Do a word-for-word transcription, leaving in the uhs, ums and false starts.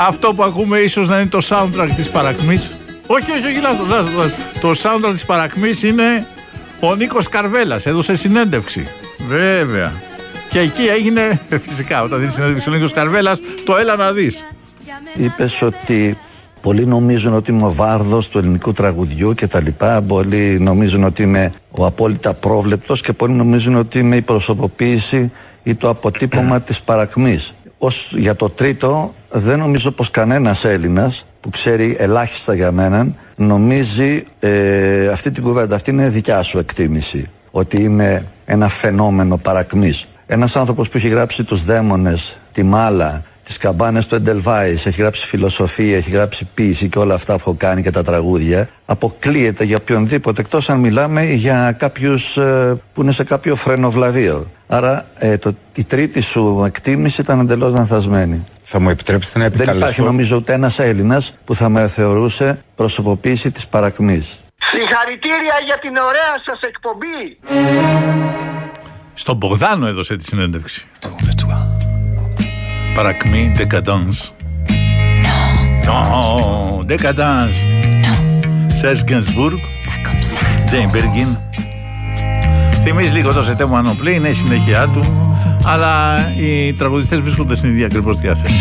Αυτό που ακούμε ίσως να είναι το soundtrack της παρακμής. Όχι, όχι, όχι, λάθος, λάθος. Το soundtrack της παρακμής είναι ο Νίκος Καρβέλας. Έδωσε συνέντευξη. Βέβαια. Και εκεί έγινε, φυσικά, όταν δίνει συνέντευξη ο Νίκος Καρβέλας, το έλα να δεις. Είπες ότι πολλοί νομίζουν ότι είμαι ο βάρδος του ελληνικού τραγουδιού και τα λοιπά. Πολλοί νομίζουν ότι είμαι ο απόλυτα πρόβλεπτος και πολλοί νομίζουν ότι είμαι η προσωποποίηση ή το αποτύπωμα της παρακμής. Ως για το τρίτο, δεν νομίζω πως κανένας Έλληνας που ξέρει ελάχιστα για μένα νομίζει ε, αυτή την κουβέντα. Αυτή είναι δικιά σου εκτίμηση, ότι είμαι ένα φαινόμενο παρακμής. Ένας άνθρωπος που έχει γράψει τους δαίμονες, τη Μάλα, τις καμπάνες του Εντελβάης, έχει γράψει φιλοσοφία, έχει γράψει ποίηση και όλα αυτά που έχω κάνει και τα τραγούδια, αποκλείεται για οποιονδήποτε, εκτός αν μιλάμε για κάποιους ε, που είναι σε κάποιο φρενοβλαβείο. Άρα ε, το, η τρίτη σου εκτίμηση ήταν εντελώς λανθασμένη. Θα μου επιτρέψετε να επικαλεστώ? Δεν υπάρχει νομίζω ούτε ένας Έλληνας που θα με θεωρούσε προσωποποίηση της παρακμής. Συγχαρητήρια για την ωραία σας εκπομπή. Στον Μπογδάνο έδωσε τη συνέντευξη. Παρακμή, decadence. No. Decadence. Serge Gainsbourg. Jane Birkin. Θυμίζει λίγο το Σετέ μου Ανοπλή, είναι η συνέχεια του. Αλλά οι τραγουδιστές βρίσκονται στην ίδια ακριβώς διάθεση.